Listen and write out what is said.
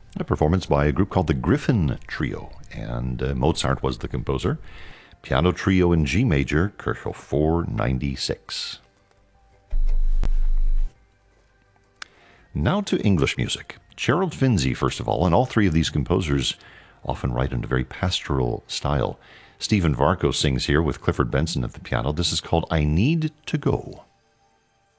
A performance by a group called the Griffin Trio, and Mozart was the composer. Piano Trio in G major, Kerschel 496. Now to English music. Gerald Finzi, first of all, and all three of these composers often write in a very pastoral style. Stephen Varco sings here with Clifford Benson at the piano. This is called I Need to Go.